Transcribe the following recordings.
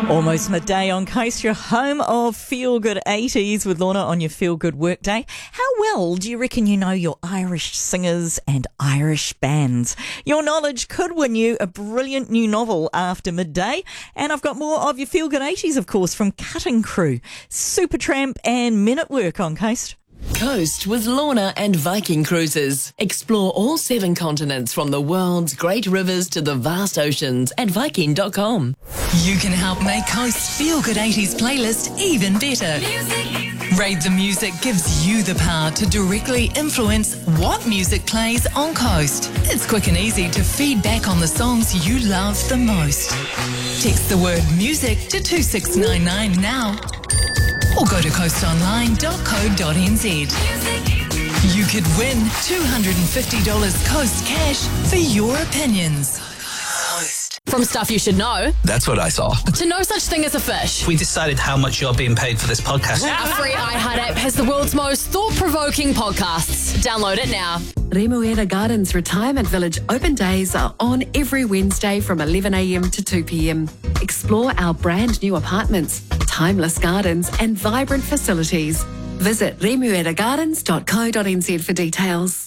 Almost midday on Coast, your home of Feel Good 80s with Lorna on your Feel Good workday. How well do you reckon you know your Irish singers and Irish bands? Your knowledge could win you a brilliant new novel after midday. And I've got more of your Feel Good 80s, of course, from Cutting Crew, Supertramp and Men at Work on Coast. Coast with Lorna and Viking Cruises. Explore all 7 continents from the world's great rivers to the vast oceans at Viking.com. You can help make Coast's Feel Good 80s playlist even better. Rate the Music gives you the power to directly influence what music plays on Coast. It's quick and easy to feedback on the songs you love the most. Text the word music to 2699 now. Or go to coastonline.co.nz. You could win $250 Coast cash for your opinions. From stuff you should know. That's what I saw. To no such thing as a fish. We decided how much you're being paid for this podcast. Our free iHeart app has the world's most thought-provoking podcasts. Download it now. Remuera Gardens Retirement Village open days are on every Wednesday from 11 a.m. to 2 p.m. Explore our brand new apartments, timeless gardens and vibrant facilities. Visit remueragardens.co.nz for details.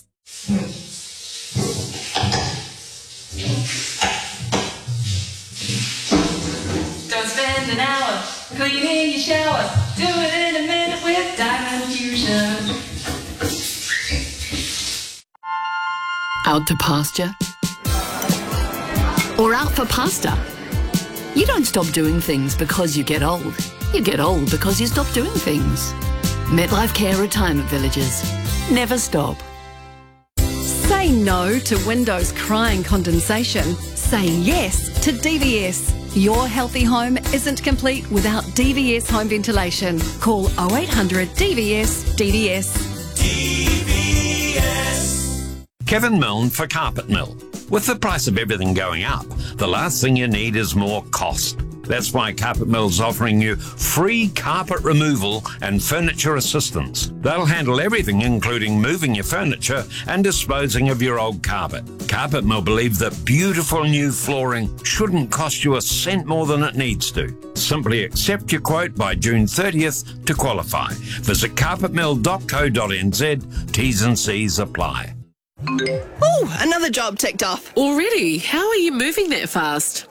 Don't spend an hour cleaning your shower. Do it in a minute with Diamond Fusion. Out to pasture? Or out for pasta? You don't stop doing things because you get old. You get old because you stop doing things. MetLife Care Retirement Villages. Never stop. Say no to windows crying condensation. Say yes to DVS. Your healthy home isn't complete without DVS home ventilation. Call 0800 DVS DVS. Kevin Milne for Carpet Mill. With the price of everything going up, the last thing you need is more cost. That's why Carpet Mill's offering you free carpet removal and furniture assistance. They'll handle everything, including moving your furniture and disposing of your old carpet. Carpet Mill believe that beautiful new flooring shouldn't cost you a cent more than it needs to. Simply accept your quote by June 30th to qualify. Visit carpetmill.co.nz. T's and C's apply. Oh, another job ticked off. Already? How are you moving that fast?